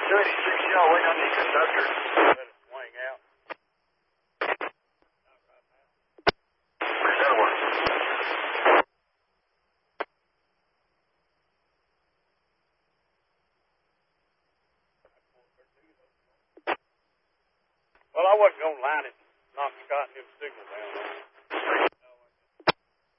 286, y'all waiting on the conductor. Let it swing out. That'll work. Well, I wasn't going to line it, knock Scott and him signal down.